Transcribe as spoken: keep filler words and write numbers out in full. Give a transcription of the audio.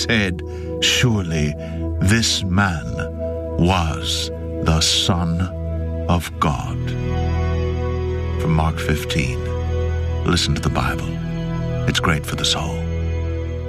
said, "Surely this man was the Son of God." From Mark fifteen, listen to the Bible. It's great for the soul.